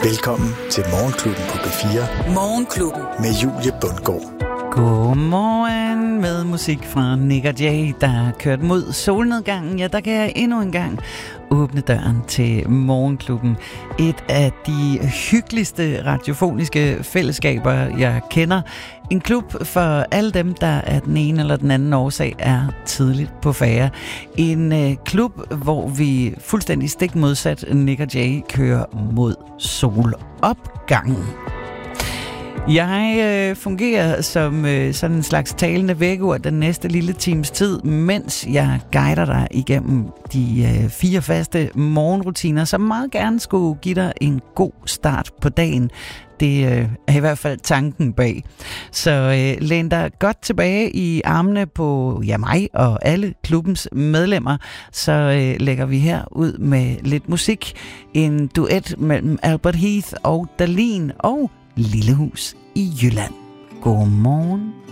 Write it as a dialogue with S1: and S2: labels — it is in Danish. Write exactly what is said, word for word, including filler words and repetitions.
S1: Velkommen til Morgenklubben på B fire.
S2: Morgenklubben
S1: med Julie Bundgaard.
S3: Godmorgen med musik fra Nick og Jay, der kørt mod solnedgangen. Ja, der kan jeg endnu en gang åbne døren til Morgenklubben. Et af de hyggeligste radiofoniske fællesskaber, jeg kender. En klub for alle dem, der af den ene eller den anden årsag er tidligt på færre. En øh, klub, hvor vi fuldstændig stik modsat Nick og Jay kører mod solopgangen. Jeg øh, fungerer som øh, sådan en slags talende vækkeur den næste lille times tid, mens jeg guider dig igennem de øh, fire faste morgenrutiner, som meget gerne skulle give dig en god start på dagen. Det øh, er i hvert fald tanken bag. Så øh, læn dig godt tilbage i armene på ja, mig og alle klubbens medlemmer, så øh, lægger vi her ud med lidt musik. En duet mellem Albert Heath og Dahlin og Lillehus i Jylland. God morgen.